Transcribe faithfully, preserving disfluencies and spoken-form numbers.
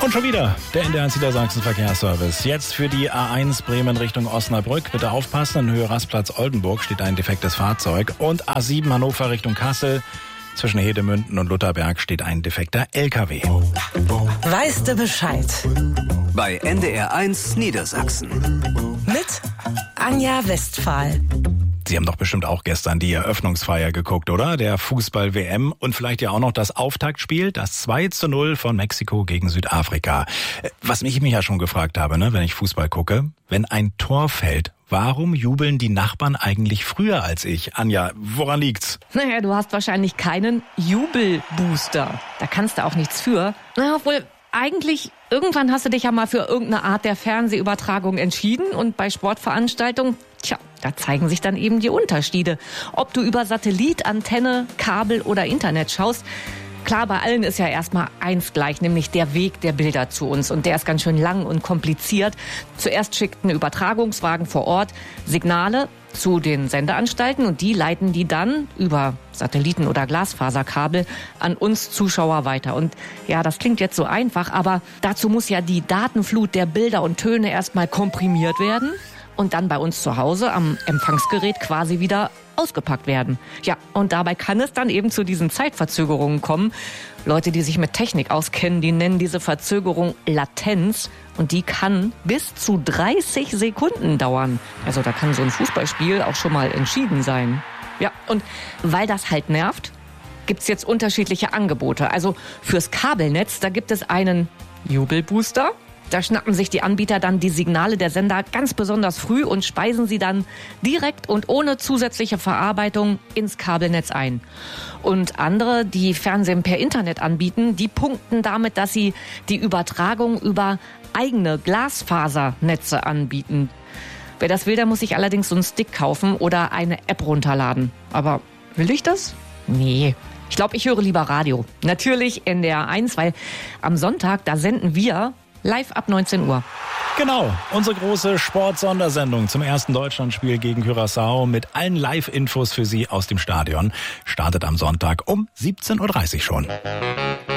Und schon wieder der N D R eins Niedersachsen Verkehrsservice. Jetzt für die A eins Bremen Richtung Osnabrück. Bitte aufpassen, in Höhe Rastplatz Oldenburg steht ein defektes Fahrzeug. Und A sieben Hannover Richtung Kassel. Zwischen Hedemünden und Lutherberg steht ein defekter L K W. Weißt du Bescheid? Bei N D R eins Niedersachsen. Mit Anja Westphal. Sie haben doch bestimmt auch gestern die Eröffnungsfeier geguckt, oder? Der Fußball-W M und vielleicht ja auch noch das Auftaktspiel, das zwei zu null von Mexiko gegen Südafrika. Was mich mich ja schon gefragt habe, ne, wenn ich Fußball gucke, wenn ein Tor fällt, warum jubeln die Nachbarn eigentlich früher als ich? Anja, woran liegt's? Naja, du hast wahrscheinlich keinen Jubelbooster. Da kannst du auch nichts für. Na, obwohl, eigentlich, irgendwann hast du dich ja mal für irgendeine Art der Fernsehübertragung entschieden. Und bei Sportveranstaltungen, tja, da zeigen sich dann eben die Unterschiede. Ob du über Satellit, Antenne, Kabel oder Internet schaust. Klar, bei allen ist ja erstmal eins gleich, nämlich der Weg der Bilder zu uns. Und der ist ganz schön lang und kompliziert. Zuerst schickt ein Übertragungswagen vor Ort Signale zu den Sendeanstalten und die leiten die dann über Satelliten oder Glasfaserkabel an uns Zuschauer weiter. Und ja, das klingt jetzt so einfach, aber dazu muss ja die Datenflut der Bilder und Töne erstmal komprimiert werden und dann bei uns zu Hause am Empfangsgerät quasi wieder ausgepackt werden. Ja, und dabei kann es dann eben zu diesen Zeitverzögerungen kommen. Leute, die sich mit Technik auskennen, die nennen diese Verzögerung Latenz und die kann bis zu dreißig Sekunden dauern. Also da kann so ein Fußballspiel auch schon mal entschieden sein. Ja, und weil das halt nervt, gibt's jetzt unterschiedliche Angebote. Also fürs Kabelnetz, da gibt es einen Jubelbooster. Da schnappen sich die Anbieter dann die Signale der Sender ganz besonders früh und speisen sie dann direkt und ohne zusätzliche Verarbeitung ins Kabelnetz ein. Und andere, die Fernsehen per Internet anbieten, die punkten damit, dass sie die Übertragung über eigene Glasfasernetze anbieten. Wer das will, der muss sich allerdings so einen Stick kaufen oder eine App runterladen. Aber will ich das? Nee. Ich glaube, ich höre lieber Radio. Natürlich N D R eins, weil am Sonntag, da senden wir live ab neunzehn Uhr. Genau, unsere große Sport-Sondersendung zum ersten Deutschlandspiel gegen Curaçao mit allen Live-Infos für Sie aus dem Stadion startet am Sonntag um siebzehn Uhr dreißig schon.